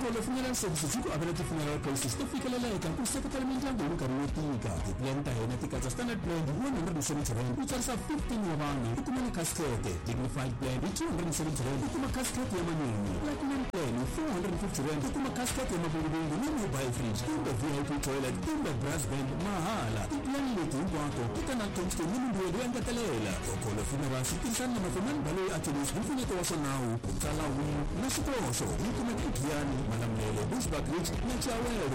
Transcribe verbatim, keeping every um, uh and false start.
Kokolo Funeral Services hi ku avela ti-funeral places to fikeleleka ku seketela mindyangu hi minkarhi yo tika. Ti-plan ta hina ti katsa standard plan hi one hundred seventy rand ku tsarisa fifteen wa vanhu u kuma ni casket. Dignified plan hi two hundred seventy rand u kuma casket ya manene. Platinum plan hi four hundred fifty rand u kuma casket ya mabulubulu ni mobile fridge kumbe V I P toilet kumbe brass band mahala. Ti-plan leti hinkwato ti ta na tombstone ni mimbuyelo ya ngetelela. Kokolo Funeral swi tirhisana na mafemani baloyi atilis hi mpfuneto wa swa nawu ku tsala wini na swikoxo hi kumeka eGiyani, Malamulele, Bushbuckridge na Chiawelo